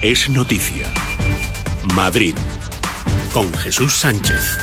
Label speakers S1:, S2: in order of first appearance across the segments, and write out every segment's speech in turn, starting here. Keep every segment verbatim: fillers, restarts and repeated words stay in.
S1: es noticia. Madrid, con Jesús Sánchez.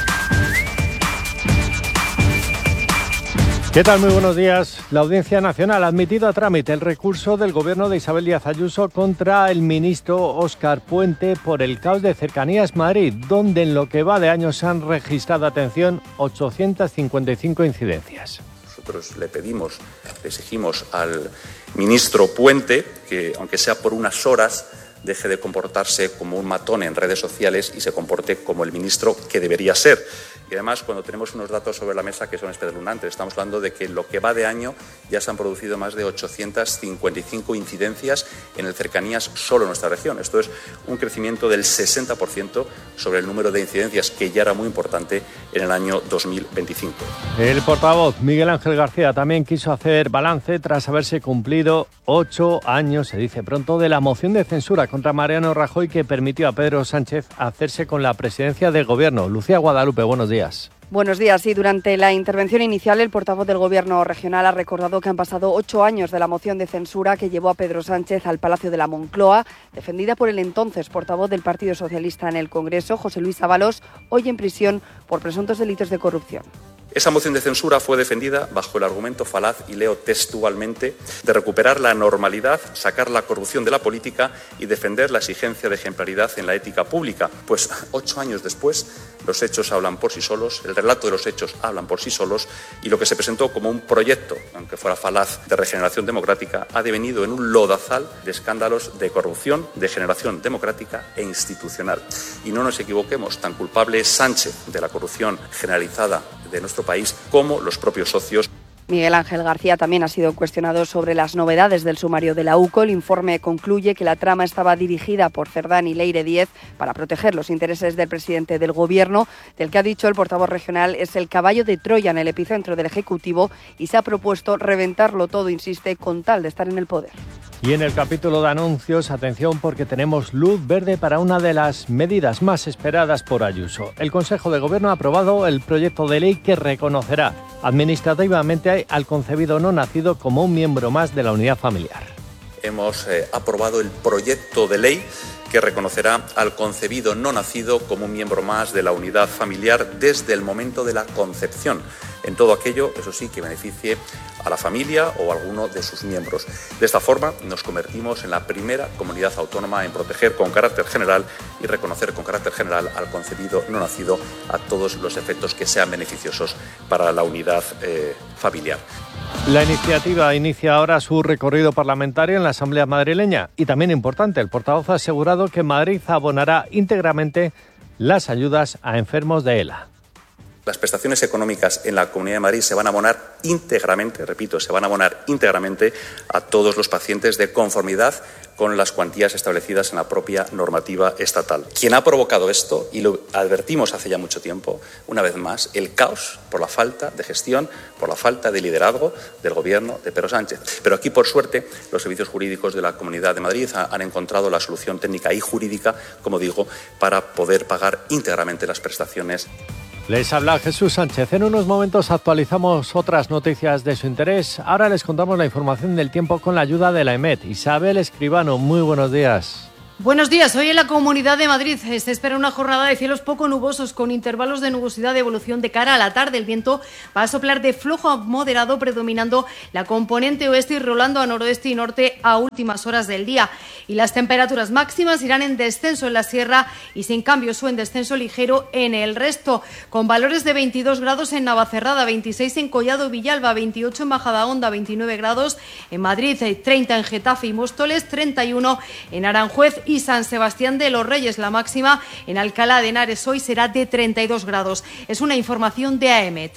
S2: ¿Qué tal? Muy buenos días. La Audiencia Nacional ha admitido a trámite el recurso del gobierno de Isabel Díaz Ayuso contra el ministro Óscar Puente por el caos de Cercanías Madrid, donde en lo que va de año se han registrado, atención, ochocientas cincuenta y cinco incidencias.
S3: Nosotros le pedimos, le exigimos al ministro Puente que, aunque sea por unas horas, deje de comportarse como un matón en redes sociales y se comporte como el ministro que debería ser. Y además, cuando tenemos unos datos sobre la mesa que son espeluznantes, estamos hablando de que en lo que va de año ya se han producido más de ochocientas cincuenta y cinco incidencias en el Cercanías solo en nuestra región. Esto es un crecimiento del sesenta por ciento sobre el número de incidencias, que ya era muy importante en el año dos mil veinticinco.
S2: El portavoz Miguel Ángel García también quiso hacer balance tras haberse cumplido ocho años, se dice pronto, de la moción de censura contra Mariano Rajoy que permitió a Pedro Sánchez hacerse con la presidencia del gobierno. Lucía Guadalupe, buenos días.
S4: Buenos días. Sí, durante la intervención inicial, el portavoz del Gobierno regional ha recordado que han pasado ocho años de la moción de censura que llevó a Pedro Sánchez al Palacio de la Moncloa, defendida por el entonces portavoz del Partido Socialista en el Congreso, José Luis Ábalos, hoy en prisión por presuntos delitos de corrupción.
S3: Esa moción de censura fue defendida bajo el argumento falaz, y leo textualmente, de recuperar la normalidad, sacar la corrupción de la política y defender la exigencia de ejemplaridad en la ética pública. Pues ocho años después, los hechos hablan por sí solos, el relato de los hechos hablan por sí solos, y lo que se presentó como un proyecto, aunque fuera falaz, de regeneración democrática, ha devenido en un lodazal de escándalos de corrupción, de generación democrática e institucional. Y no nos equivoquemos, tan culpable es Sánchez de la corrupción generalizada de nuestro país como los propios socios.
S4: Miguel Ángel García también ha sido cuestionado sobre las novedades del sumario de la U C O. El informe concluye que la trama estaba dirigida por Cerdán y Leire Díez para proteger los intereses del presidente del Gobierno, del que ha dicho el portavoz regional es el caballo de Troya en el epicentro del Ejecutivo, y se ha propuesto reventarlo todo, insiste, con tal de estar en el poder.
S2: Y en el capítulo de anuncios, atención, porque tenemos luz verde para una de las medidas más esperadas por Ayuso. El Consejo de Gobierno ha aprobado el proyecto de ley que reconocerá administrativamente al concebido no nacido como un miembro más de la unidad familiar.
S3: Hemos eh, aprobado el proyecto de ley que reconocerá al concebido no nacido como un miembro más de la unidad familiar desde el momento de la concepción, en todo aquello, eso sí, que beneficie a la familia o a alguno de sus miembros. De esta forma, nos convertimos en la primera comunidad autónoma en proteger con carácter general y reconocer con carácter general al concebido no nacido a todos los efectos que sean beneficiosos para la unidad eh, familiar.
S2: La iniciativa inicia ahora su recorrido parlamentario en la Asamblea madrileña y también importante, el portavoz ha asegurado que Madrid abonará íntegramente las ayudas a enfermos de ELA.
S3: Las prestaciones económicas en la Comunidad de Madrid se van a abonar íntegramente, repito, se van a abonar íntegramente a todos los pacientes de conformidad con las cuantías establecidas en la propia normativa estatal. Quien ha provocado esto, y lo advertimos hace ya mucho tiempo, una vez más, el caos por la falta de gestión, por la falta de liderazgo del Gobierno de Pedro Sánchez. Pero aquí, por suerte, los servicios jurídicos de la Comunidad de Madrid han encontrado la solución técnica y jurídica, como digo, para poder pagar íntegramente las prestaciones.
S2: Les habla Jesús Sánchez. En unos momentos actualizamos otras noticias de su interés. Ahora les contamos la información del tiempo con la ayuda de la EMET. Isabel Escribano, muy buenos días.
S5: Buenos días. Hoy en la Comunidad de Madrid se espera una jornada de cielos poco nubosos con intervalos de nubosidad de evolución de cara a la tarde. El viento va a soplar de flojo a moderado, predominando la componente oeste y rolando a noroeste y norte a últimas horas del día. Y las temperaturas máximas irán en descenso en la sierra y sin cambios o en descenso ligero en el resto, con valores de veintidós grados en Navacerrada, veintiséis en Collado Villalba, veintiocho en Majadahonda, veintinueve grados en Madrid, treinta en Getafe y Móstoles, treinta y uno en Aranjuez y San Sebastián de los Reyes. La máxima en Alcalá de Henares hoy será de treinta y dos grados. Es una información de AEMET.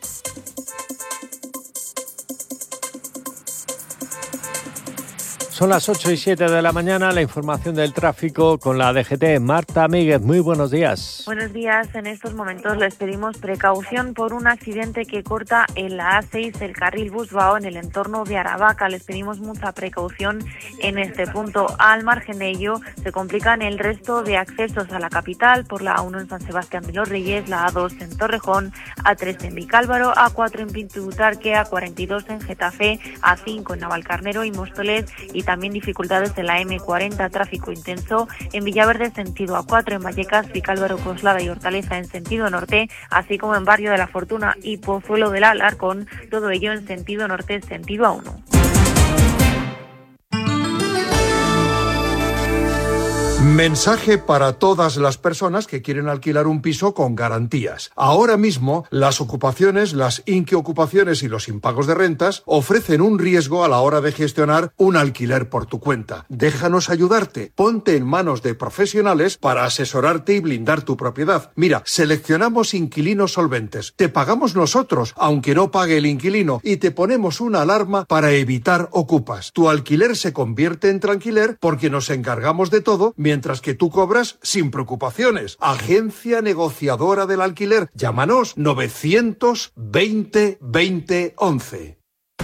S2: Son las ocho y siete de la mañana, la información del tráfico con la D G T. Marta Míguez, muy buenos días.
S6: Buenos días. En estos momentos les pedimos precaución por un accidente que corta en la A seis el carril Busbao en el entorno de Aravaca. Les pedimos mucha precaución en este punto. Al margen de ello, se complican el resto de accesos a la capital por la A uno en San Sebastián de los Reyes, la A dos en Torrejón, A tres en Vicálvaro, A cuatro en Pintubutarque, A cuarenta y dos en Getafe, A cinco en Navalcarnero y Móstoles y también dificultades en la eme cuarenta, tráfico intenso en Villaverde sentido A cuatro, en Vallecas, Vicálvaro, Coslada y Hortaleza en sentido norte, así como en Barrio de la Fortuna y Pozuelo del Alarcón, todo ello en sentido norte, sentido A uno.
S7: Mensaje para todas las personas que quieren alquilar un piso con garantías. Ahora mismo, las ocupaciones, las inquiocupaciones y los impagos de rentas ofrecen un riesgo a la hora de gestionar un alquiler por tu cuenta. Déjanos ayudarte. Ponte en manos de profesionales para asesorarte y blindar tu propiedad. Mira, seleccionamos inquilinos solventes. Te pagamos nosotros, aunque no pague el inquilino, y te ponemos una alarma para evitar ocupas. Tu alquiler se convierte en tranquiler porque nos encargamos de todo, mientras que tú cobras sin preocupaciones. Agencia negociadora del alquiler. Llámanos novecientos veinte veinte once.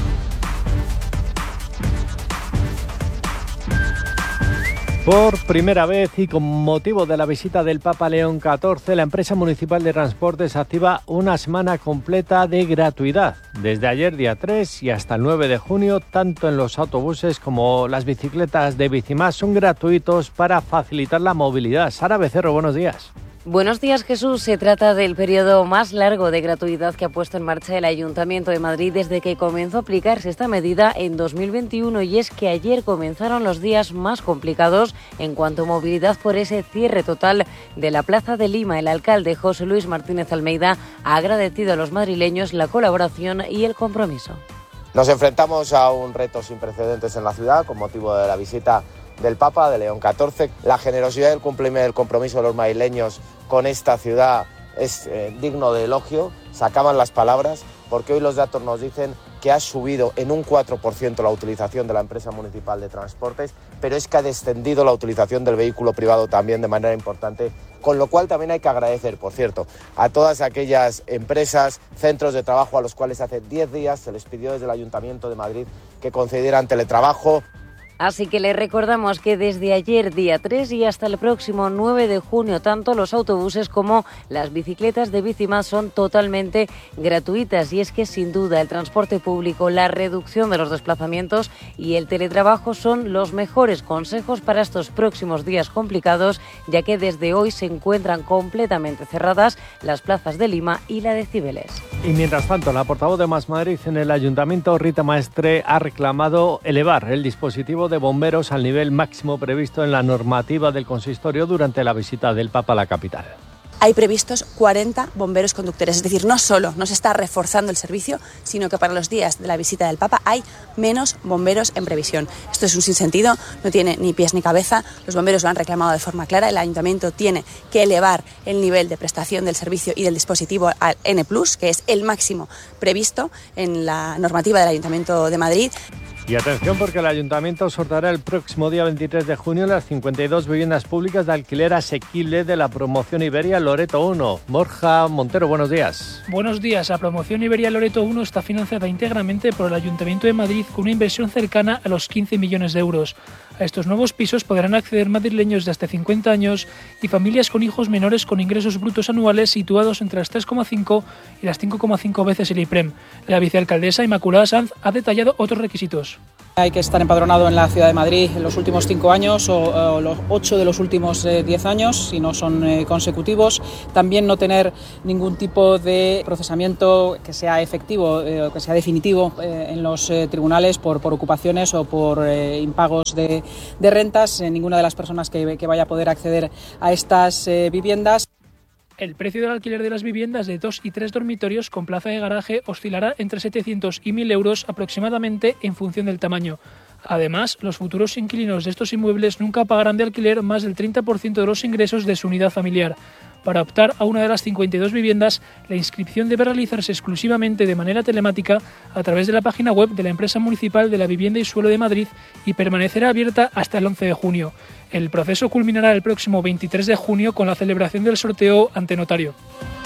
S2: Por primera vez y con motivo de la visita del Papa León catorce, la empresa municipal de transportes activa una semana completa de gratuidad. Desde ayer día tres y hasta el nueve de junio, tanto en los autobuses como las bicicletas de Bicimás son gratuitos para facilitar la movilidad. Sara Becerro, buenos días.
S8: Buenos días, Jesús. Se trata del periodo más largo de gratuidad que ha puesto en marcha el Ayuntamiento de Madrid desde que comenzó a aplicarse esta medida en dos mil veintiuno, y es que ayer comenzaron los días más complicados en cuanto a movilidad por ese cierre total de la Plaza de Lima. El alcalde José Luis Martínez Almeida ha agradecido a los madrileños la colaboración y el compromiso.
S9: Nos enfrentamos a un reto sin precedentes en la ciudad con motivo de la visita del Papa, de León catorce. La generosidad y el cumplimiento del compromiso de los madrileños con esta ciudad es eh, digno de elogio. Se acaban las palabras, porque hoy los datos nos dicen que ha subido en un cuatro por ciento la utilización de la empresa municipal de transportes, pero es que ha descendido la utilización del vehículo privado también de manera importante, con lo cual también hay que agradecer, por cierto, a todas aquellas empresas, centros de trabajo a los cuales hace diez días se les pidió desde el Ayuntamiento de Madrid que concedieran teletrabajo.
S8: Así que les recordamos que desde ayer día tres y hasta el próximo nueve de junio, tanto los autobuses como las bicicletas de Bicimás son totalmente gratuitas. Y es que sin duda el transporte público, la reducción de los desplazamientos y el teletrabajo son los mejores consejos para estos próximos días complicados, ya que desde hoy se encuentran completamente cerradas las plazas de Lima y la de Cibeles.
S2: Y mientras tanto, la portavoz de Más Madrid en el Ayuntamiento, Rita Maestre, ha reclamado elevar el dispositivo de bomberos al nivel máximo previsto en la normativa del consistorio durante la visita del Papa a la capital.
S10: Hay previstos cuarenta bomberos conductores, es decir, no solo no se está reforzando el servicio, sino que para los días de la visita del Papa hay menos bomberos en previsión. Esto es un sinsentido, no tiene ni pies ni cabeza, los bomberos lo han reclamado de forma clara, el Ayuntamiento tiene que elevar el nivel de prestación del servicio y del dispositivo al N plus, que es el máximo previsto en la normativa del Ayuntamiento de Madrid.
S2: Y atención, porque el Ayuntamiento sorteará el próximo día veintitrés de junio las cincuenta y dos viviendas públicas de alquiler asequible de la promoción Iberia Loreto uno. Borja Montero, buenos días.
S11: Buenos días. La promoción Iberia Loreto uno está financiada íntegramente por el Ayuntamiento de Madrid con una inversión cercana a los quince millones de euros. A estos nuevos pisos podrán acceder madrileños de hasta cincuenta años y familias con hijos menores con ingresos brutos anuales situados entre las tres coma cinco y las cinco coma cinco veces el IPREM. La vicealcaldesa Inmaculada Sanz ha detallado otros requisitos.
S12: Hay que estar empadronado en la Ciudad de Madrid en los últimos cinco años o, o los ocho de los últimos eh, diez años, si no son eh, consecutivos. También no tener ningún tipo de procesamiento que sea efectivo eh, o que sea definitivo eh, en los eh, tribunales por, por ocupaciones o por eh, impagos de, de rentas. Eh, ninguna de las personas que, que vaya a poder acceder a estas eh, viviendas.
S11: El precio del alquiler de las viviendas de dos y tres dormitorios con plaza de garaje oscilará entre setecientos y mil euros aproximadamente en función del tamaño. Además, los futuros inquilinos de estos inmuebles nunca pagarán de alquiler más del treinta por ciento de los ingresos de su unidad familiar. Para optar a una de las cincuenta y dos viviendas, la inscripción debe realizarse exclusivamente de manera telemática a través de la página web de la Empresa Municipal de la Vivienda y Suelo de Madrid y permanecerá abierta hasta el once de junio. El proceso culminará el próximo veintitrés de junio con la celebración del sorteo ante notario.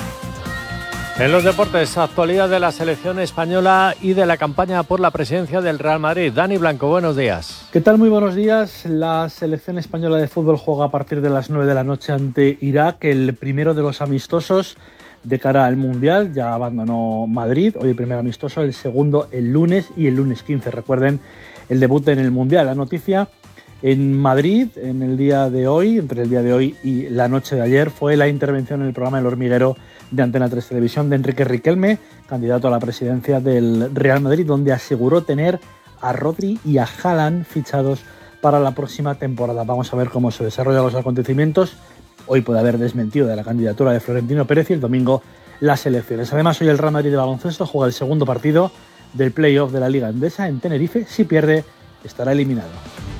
S2: En los deportes, actualidad de la selección española y de la campaña por la presidencia del Real Madrid. Dani Blanco, buenos días.
S13: ¿Qué tal? Muy buenos días. La selección española de fútbol juega a partir de las nueve de la noche ante Irak, el primero de los amistosos de cara al Mundial. Ya abandonó Madrid, hoy el primer amistoso, el segundo el lunes y el lunes quince. Recuerden, el debut en el Mundial. La noticia en Madrid, en el día de hoy, entre el día de hoy y la noche de ayer, fue la intervención en el programa El Hormiguero de Antena tres Televisión de Enrique Riquelme, candidato a la presidencia del Real Madrid, donde aseguró tener a Rodri y a Haaland fichados para la próxima temporada. Vamos a ver cómo se desarrollan los acontecimientos. Hoy puede haber desmentido de la candidatura de Florentino Pérez y el domingo las elecciones. Además, hoy el Real Madrid de baloncesto juega el segundo partido del play-off de la Liga Endesa en Tenerife. Si pierde, estará eliminado.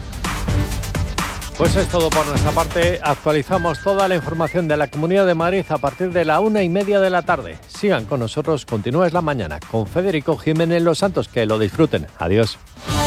S2: Pues es todo por nuestra parte. Actualizamos toda la información de la Comunidad de Madrid a partir de la una y media de la tarde. Sigan con nosotros, continúa Es la Mañana con Federico Jiménez Los Santos. Que lo disfruten. Adiós.